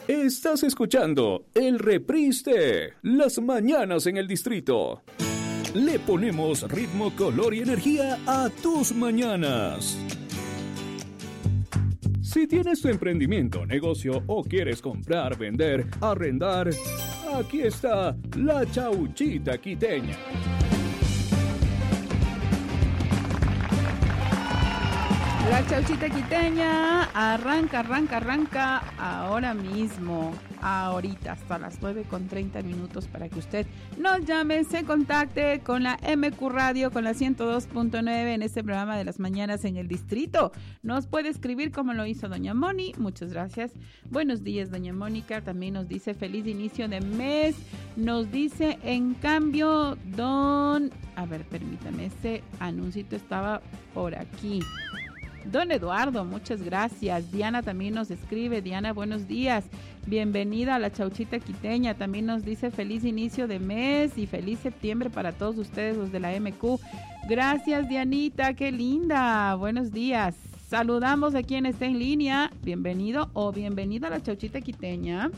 Estás escuchando el reprise de Las Mañanas en el Distrito. Le ponemos ritmo, color y energía a tus mañanas. Si tienes tu emprendimiento, negocio o quieres comprar, vender, arrendar, aquí está la Chauchita Quiteña. La Chauchita Quiteña arranca ahora mismo, ahorita, hasta las 9:30 para que usted nos llame, se contacte con la MQ Radio, con la 102.9 en este programa de las mañanas en el distrito. Nos puede escribir como lo hizo doña Moni, muchas gracias. Buenos días, doña Mónica, también nos dice feliz inicio de mes, nos dice en cambio permítame, ese anuncito estaba por aquí. Don Eduardo, muchas gracias. Diana también nos escribe. Diana, buenos días. Bienvenida a la Chauchita Quiteña. También nos dice feliz inicio de mes y feliz septiembre para todos ustedes, los de la MQ. Gracias, Dianita, qué linda. Buenos días. Saludamos a quien está en línea. Bienvenido o bienvenida a la Chauchita Quiteña.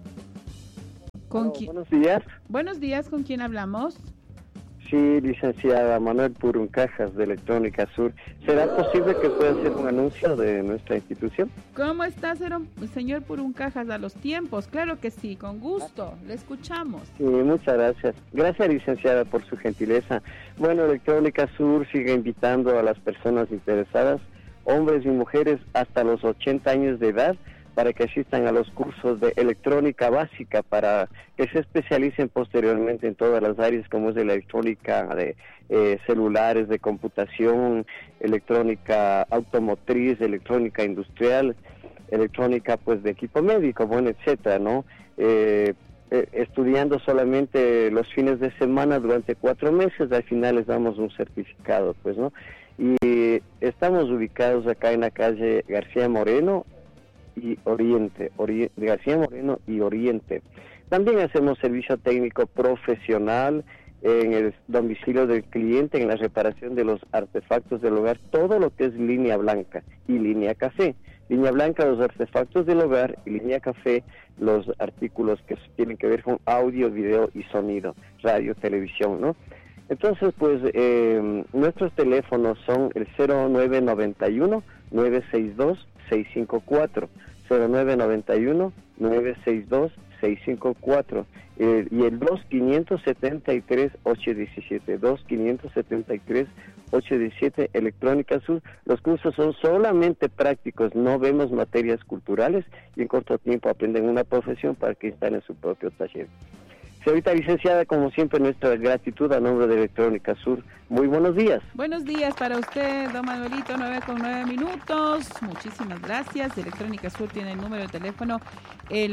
Buenos días. Buenos días, ¿con quién hablamos? Sí, licenciada Manuel Puruncajas de Electrónica Sur. ¿Será posible que pueda hacer un anuncio de nuestra institución? ¿Cómo está, señor Puruncajas, a los tiempos? Claro que sí, con gusto, le escuchamos. Sí, muchas gracias. Gracias, licenciada, por su gentileza. Bueno, Electrónica Sur sigue invitando a las personas interesadas, hombres y mujeres hasta los 80 años de edad, para que asistan a los cursos de electrónica básica, para que se especialicen posteriormente en todas las áreas, como es la electrónica de celulares, de computación, electrónica automotriz, electrónica industrial, electrónica pues de equipo médico, bueno, etcétera, ¿no? Estudiando solamente los fines de semana durante 4 meses, al final les damos un certificado, pues, ¿no? Y estamos ubicados acá en la calle García Moreno y Oriente. También hacemos servicio técnico profesional en el domicilio del cliente, en la reparación de los artefactos del hogar, todo lo que es línea blanca y línea café. Línea blanca, los artefactos del hogar, y línea café, los artículos que tienen que ver con audio, video y sonido, radio, televisión, ¿no? Entonces, pues, nuestros teléfonos son el 0991-962-654, 0991-962-654, y el 2573-817, 2573-817, Electrónica Sur. Los cursos son solamente prácticos, no vemos materias culturales, y en corto tiempo aprenden una profesión para que instalen su propio taller. Señorita licenciada, como siempre, nuestra gratitud a nombre de Electrónica Sur. Muy buenos días. Buenos días para usted, don Manuelito, 9:09. Muchísimas gracias. Electrónica Sur tiene el número de teléfono, el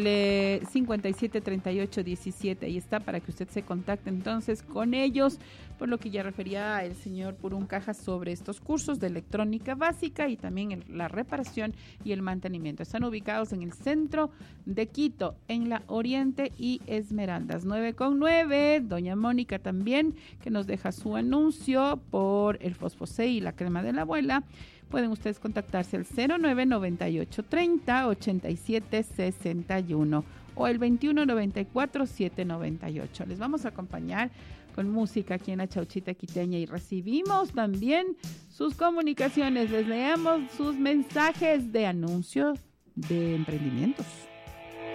573817. Ahí está, para que usted se contacte entonces con ellos, por lo que ya refería el señor Puruncajas sobre estos cursos de electrónica básica y también la reparación y el mantenimiento. Están ubicados en el centro de Quito, en la Oriente y Esmeraldas. 9:09. Doña Mónica también, que nos deja su anuncio por el Fosfosé y la crema de la abuela. Pueden ustedes contactarse al 0998-30-87-61 o el 2194-798. Les vamos a acompañar con música aquí en la Chauchita Quiteña y recibimos también sus comunicaciones. Les leemos sus mensajes de anuncios de emprendimientos.